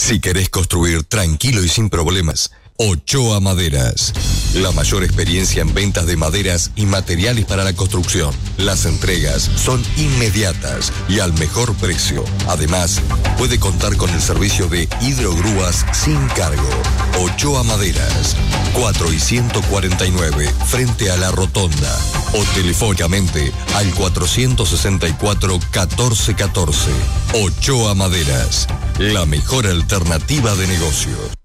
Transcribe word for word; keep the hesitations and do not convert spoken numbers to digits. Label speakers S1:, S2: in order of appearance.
S1: Si querés construir tranquilo y sin problemas, Ochoa Maderas. La mayor experiencia en ventas de maderas y materiales para la construcción. Las entregas son inmediatas y al mejor precio. Además, puede contar con el servicio de hidrogrúas sin cargo. Ochoa Maderas, cuatro y ciento cuarenta y nueve, frente a la Rotonda. O telefónicamente al cuatrocientos sesenta y cuatro, catorce catorce. Ochoa Maderas, la mejor alternativa de negocios.